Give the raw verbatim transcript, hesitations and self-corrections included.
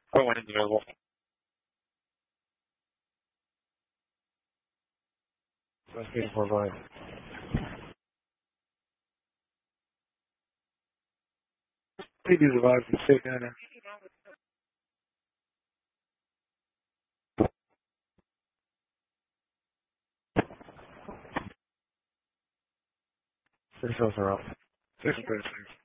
Oh, when it's available. That's beautiful, go ahead. They do the vibes and shit down there. Six shows are up. Six and thirty-six.